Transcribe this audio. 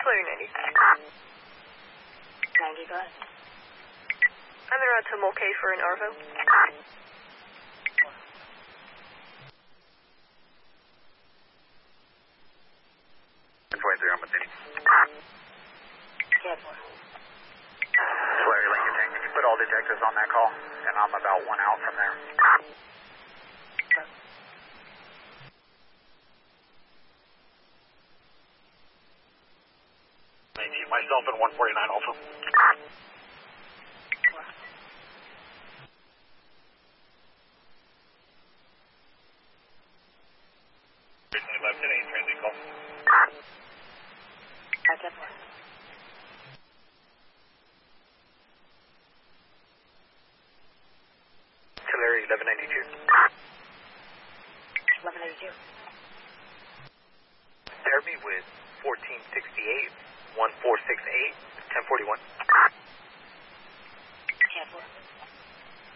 Flyer 90. 90, go ahead. I'm en route to Mulcahy for an Arvo. 23 on Matheny. Cat 4. Flyer Lincoln Tank, can you put all detectives on that call? And I'm about 1 out from there. Myself and 149 Alpha. Left today, transit call. Cat 4. Artillery 1192. 1182. Pair me with 1468, 1468, 1041. Cat 4.